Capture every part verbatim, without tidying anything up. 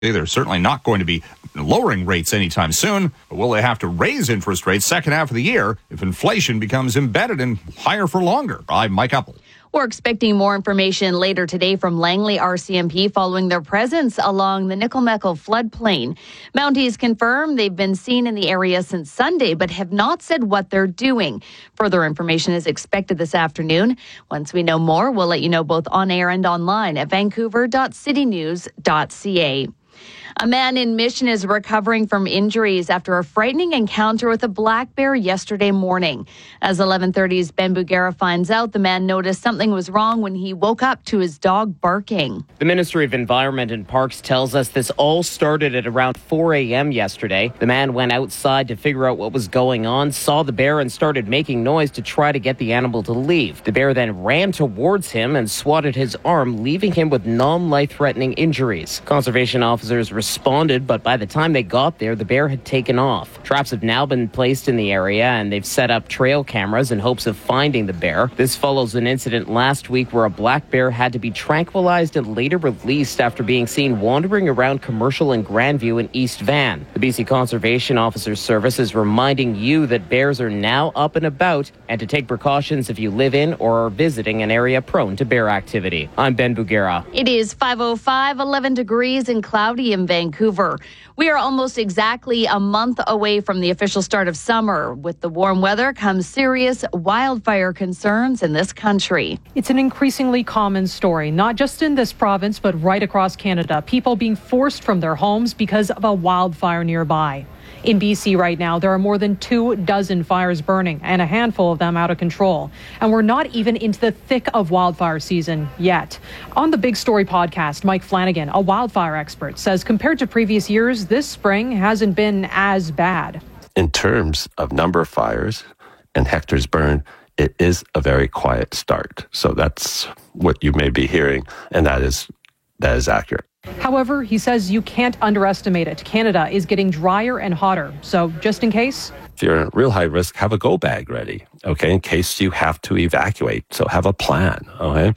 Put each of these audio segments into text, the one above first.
They're certainly not going to be lowering rates anytime soon, but will they have to raise interest rates second half of the year if inflation becomes embedded and higher for longer? I'm Mike Uppel. We're expecting more information later today from Langley R C M P following their presence along the Nickel-Meckle floodplain. Mounties confirm they've been seen in the area since Sunday, but have not said what they're doing. Further information is expected this afternoon. Once we know more, we'll let you know both on air and online at vancouver dot city news dot c a. A man in Mission is recovering from injuries after a frightening encounter with a black bear yesterday morning. As eleven thirty's Ben Bugera finds out, the man noticed something was wrong when he woke up to his dog barking. The Ministry of Environment and Parks tells us this all started at around four a.m. yesterday. The man went outside to figure out what was going on, saw the bear and started making noise to try to get the animal to leave. The bear then ran towards him and swatted his arm, leaving him with non-life-threatening injuries. Conservation officers responded, but by the time they got there, the bear had taken off. Traps have now been placed in the area, and they've set up trail cameras in hopes of finding the bear. This follows an incident last week where a black bear had to be tranquilized and later released after being seen wandering around Commercial and Grandview in East Van. The B C Conservation Officers Service is reminding you that bears are now up and about and to take precautions if you live in or are visiting an area prone to bear activity. I'm Ben Bugera. It is five oh five, eleven degrees and cloudy in Vancouver. We are almost exactly a month away from the official start of summer. With the warm weather comes serious wildfire concerns in this country. It's an increasingly common story, not just in this province, but right across Canada. People being forced from their homes because of a wildfire nearby. In B C right now, there are more than two dozen fires burning and a handful of them out of control. And we're not even into the thick of wildfire season yet. On the Big Story podcast, Mike Flanagan, a wildfire expert, says compared to previous years, this spring hasn't been as bad. In terms of number of fires and hectares burned, it is a very quiet start. So that's what you may be hearing, and that is that is accurate. However, he says you can't underestimate it. Canada is getting drier and hotter. So just in case. If you're at real high risk, have a go bag ready, okay, in case you have to evacuate. So have a plan, okay?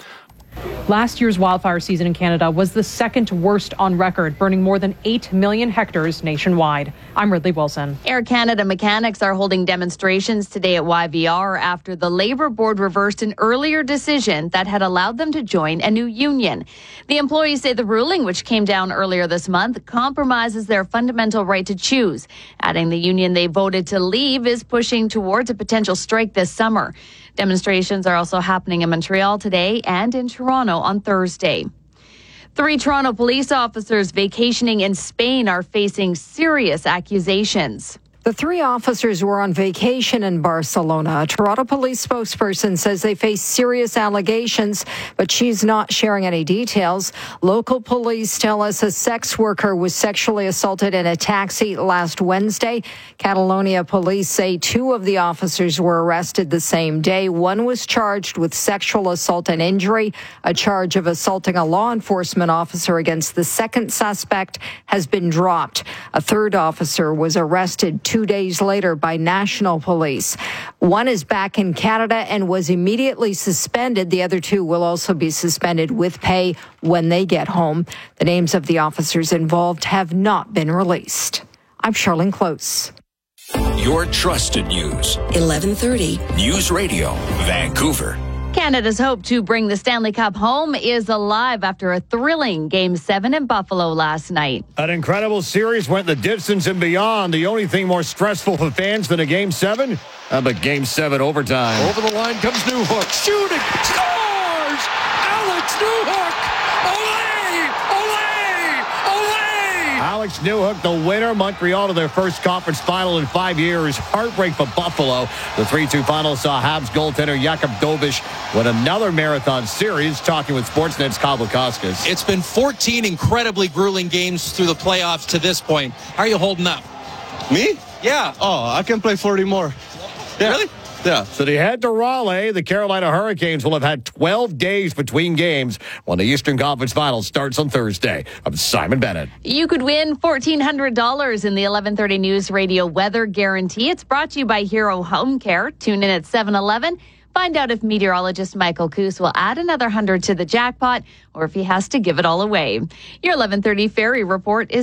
Last year's wildfire season in Canada was the second worst on record, burning more than eight million hectares nationwide. I'm Ridley Wilson. Air Canada mechanics are holding demonstrations today at Y V R after the Labour Board reversed an earlier decision that had allowed them to join a new union. The employees say the ruling, which came down earlier this month, compromises their fundamental right to choose, adding the union they voted to leave is pushing towards a potential strike this summer. Demonstrations are also happening in Montreal today and in Toronto on Thursday. Three Toronto police officers vacationing in Spain are facing serious accusations. The three officers were on vacation in Barcelona. A Toronto police spokesperson says they face serious allegations, but she's not sharing any details. Local police tell us a sex worker was sexually assaulted in a taxi last Wednesday. Catalonia police say two of the officers were arrested the same day. One was charged with sexual assault and injury. A charge of assaulting a law enforcement officer against the second suspect has been dropped. A third officer was arrested two days later by national police. One is back in Canada and was immediately suspended. The other two will also be suspended with pay when they get home. The names of the officers involved have not been released. I'm Charlene Close. Your trusted news. eleven thirty. News Radio, Vancouver. Canada's hope to bring the Stanley Cup home is alive after a thrilling Game seven in Buffalo last night. An incredible series went the distance and beyond. The only thing more stressful for fans than a Game seven? How about Game seven overtime? Over the line comes Newhook. Shooting. Scores! Alex Newhook! Olé! Olé! Olé! Alex Newhook, the winner. Montreal to their first conference final in five years. Heartbreak for Buffalo. The three two final saw Habs goaltender Jakub Dobish win another marathon series. Talking with Sportsnet's Kyle Bukauskas. It's been fourteen incredibly grueling games through the playoffs to this point. How are you holding up? Me? Yeah. Oh, I can play forty more. Yeah. Really? Yeah. So they head to Raleigh. The Carolina Hurricanes will have had twelve days between games when the Eastern Conference Finals starts on Thursday. I'm Simon Bennett. You could win fourteen hundred dollars in the eleven thirty News Radio Weather Guarantee. It's brought to you by Hero Home Care. Tune in at seven eleven. Find out if meteorologist Michael Coos will add another one hundred to the jackpot or if he has to give it all away. Your eleven thirty Ferry Report is